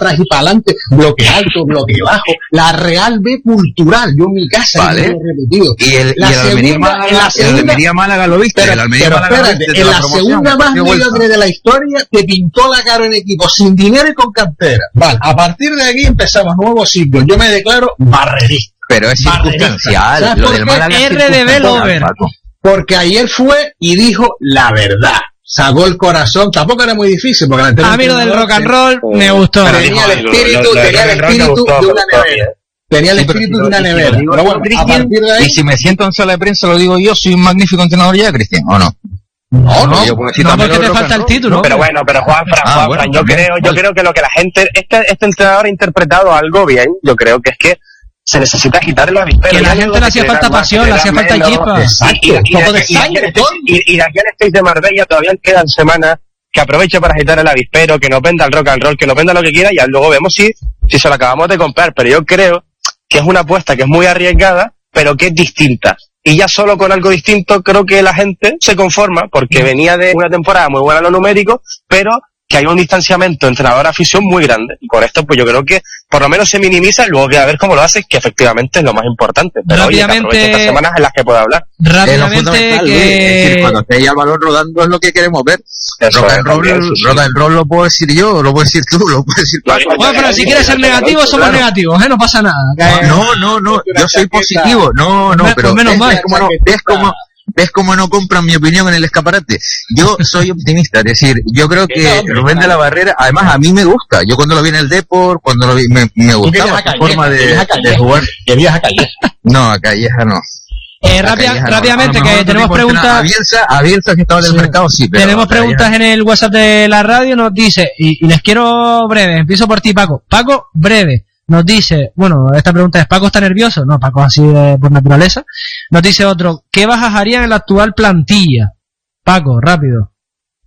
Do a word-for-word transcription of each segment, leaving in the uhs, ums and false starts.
atrás y para adelante, bloque alto, bloque bajo, la Real B cultural, yo en mi casa vale. lo he repetido. Y el, la y el segunda, Almería Málaga, en la segunda, el Almería Málaga lo viste, pero, el Almería pero Málaga espérate, viste en de la, la segunda más mediocre de la historia te pintó la cara en equipo sin dinero y con cantera. Vale, a partir de aquí empezamos nuevo ciclo. Yo me declaro barrerista. Pero es circunstancial, lo del Málaga es R D B Lover. Porque ayer fue y dijo la verdad. Sacó el corazón, tampoco era muy difícil. Porque a mí lo del rock and roll me gustó. Tenía el espíritu, tenía el espíritu de una nevera. Tenía el espíritu de una nevera. Pero bueno, a partir de ahí... Y si me siento en sala de prensa lo digo yo, soy un magnífico entrenador ya, Cristian, ¿o no? No, no, yo puedo decir no porque te falta el título. No, pero bueno, pero Juan Fran, ah, Juan bueno, Fran, yo también, creo, vale. yo creo que lo que la gente, este, este entrenador ha interpretado algo bien, yo creo que es que se necesita quitar el avispero. Que la gente le hacía falta pasión, le hacía falta chispa. Exacto, Y, y, un poco y, de sangre, todo. y, y de aquí al Stage de Marbella todavía quedan semanas que aproveche para agitar el avispero, que nos venda el rock and roll, que nos venda lo que quiera y luego vemos si, si se lo acabamos de comprar. Pero yo creo que es una apuesta que es muy arriesgada, pero que es distinta. Y ya solo con algo distinto creo que la gente se conforma, porque venía de una temporada muy buena en lo numérico, pero que hay un distanciamiento entrenador-afición muy grande. Y con esto pues yo creo que por lo menos se minimiza y luego que a ver cómo lo hace, que efectivamente es lo más importante. Pero oye, que aproveche estas semanas en las que pueda hablar. Rápidamente que... Es decir, cuando esté ya el balón rodando es lo que queremos ver. Eso Rock es, and roll, también, sí, sí. rock and roll lo puedo decir yo, lo puedes decir tú, lo puedes decir Paco. Bueno, pero si quieres ser negativo, somos Claro. negativos, ¿eh? No pasa nada. No, no, no, yo soy positivo, no, no, Pues pero menos ves, mal. ves cómo no, ves cómo, ves cómo no compran mi opinión en el escaparate. Yo soy optimista, es decir, yo creo que Rubén de la Barrera, además a mí me gusta, yo cuando lo vi en el Depor, cuando lo vi, me, me gustaba su forma de, de jugar. Querías a Calleja. No, a Calleja no. Eh, A rápida, Calleja no. rápidamente, A lo mejor que otro tenemos tipo de entrenador. A preguntas. Bielsa, a Bielsa que estaba en el Sí. mercado, sí, pero Tenemos a Calleja preguntas no. en el WhatsApp de la radio, nos dice, y, y les quiero breve, empiezo por ti, Paco. Paco, breve, nos dice, bueno, esta pregunta es, ¿Paco está nervioso? No, Paco así de, por naturaleza. Nos dice otro, ¿qué bajas harían en la actual plantilla? Paco, rápido.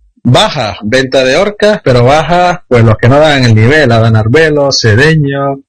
Baja, venta de orcas, pero baja, pues los que no dan el nivel, Adán Arbelo, Cedeño.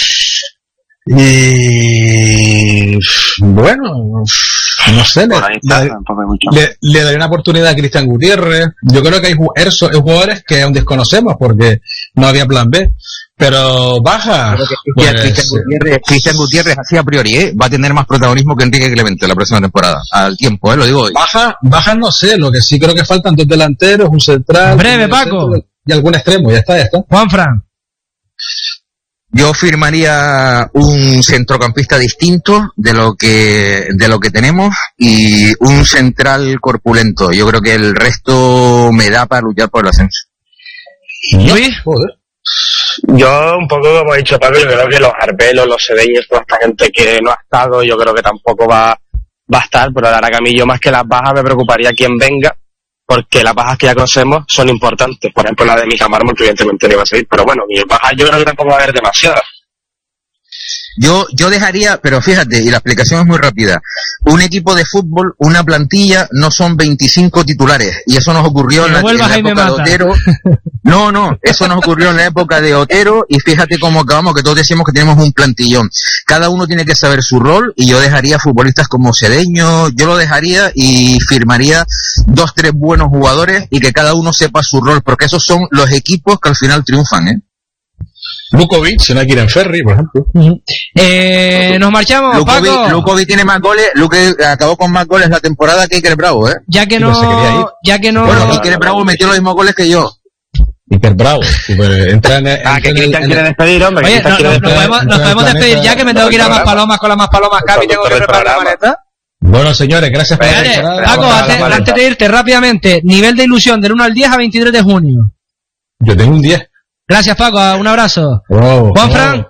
Y bueno, no sé, le, le, le, le daré una oportunidad a Cristian Gutiérrez. Yo creo que hay jugadores que aún desconocemos porque no había plan B. Pero baja. Creo que pues, Cristian Gutiérrez, Cristian Gutiérrez, así a priori, ¿eh? Va a tener más protagonismo que Enrique Clemente la próxima temporada. Al tiempo, ¿eh? Lo digo hoy. Baja, baja no sé, lo que sí creo que faltan dos delanteros, un central. Breve, un Paco. centro y algún extremo, ya está, ya está. Juan Fran. Yo firmaría un centrocampista distinto de lo que de lo que tenemos y un central corpulento. Yo creo que el resto me da para luchar por el ascenso. Luis. Joder. Yo, un poco como ha dicho Paco, yo creo que los Arbelos, los Cedeños, toda esta gente que no ha estado, yo creo que tampoco va, va a estar, pero la verdad que a mí yo más que las bajas me preocuparía quien venga, porque las bajas que ya conocemos son importantes. Por ejemplo, la de Mija Mármol, que evidentemente no iba a seguir, pero bueno, mis bajas yo creo que tampoco va a haber demasiadas. Yo, yo dejaría, pero fíjate, y la explicación es muy rápida, un equipo de fútbol, una plantilla, no son veinticinco titulares, y eso nos ocurrió en la, en la época de Otero. No, no, eso nos ocurrió en la época de Otero, y fíjate cómo acabamos, que todos decimos que tenemos un plantillón. Cada uno tiene que saber su rol, y yo dejaría futbolistas como Cedeño, yo lo dejaría y firmaría dos, tres buenos jugadores, y que cada uno sepa su rol, porque esos son los equipos que al final triunfan, ¿eh? Lukovic, si no hay que ir en ferry, por ejemplo. Uh-huh. Eh, nos marchamos, Lukovic, Paco. Lukovic tiene más goles, Lukovic acabó con más goles la temporada que Iker Bravo, ¿eh? Ya que no, ya que no. Bueno, Iker Bravo metió los mismos goles que yo. Iker Bravo, super, entra en, Ah, que Cristian quiere despedir, hombre. Oye, no, no, nos podemos, nos podemos despedir ya que me tengo que ir a más palomas con las más palomas, Capi, tengo que preparar la maleta. Bueno, señores, gracias por Vale, Paco, antes, antes de irte rápidamente, nivel de ilusión del uno al diez a veintitrés de junio. Yo tengo un diez. Gracias, Paco, un abrazo. Wow, Juan wow. Fran.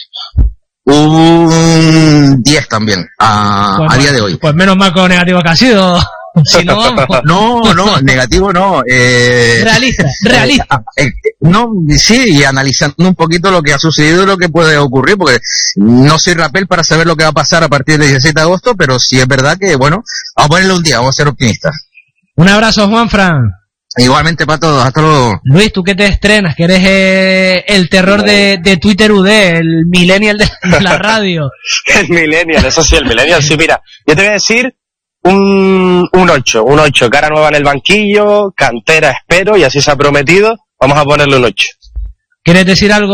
Un diez también, a, Pues a mal, día de hoy. Pues menos mal con lo negativo que ha sido. Si no, vamos. No, no, negativo no. Eh, Realista, realista. Eh, eh, no, sí, y analizando un poquito lo que ha sucedido y lo que puede ocurrir, porque no soy rapel para saber lo que va a pasar a partir del diecisiete de agosto, pero sí es verdad que, bueno, vamos a ponerle un día, vamos a ser optimistas. Un abrazo, Juan Fran. Igualmente para todos, hasta luego. Luis, tú que te estrenas, que eres eh, el terror de, de Twitter U D, el millennial de la radio. El millennial, eso sí, el millennial, sí, mira, yo te voy a decir un, un ocho, un ocho, cara nueva en el banquillo, cantera espero, y así se ha prometido, vamos a ponerle un ocho. ¿Quieres decir algo?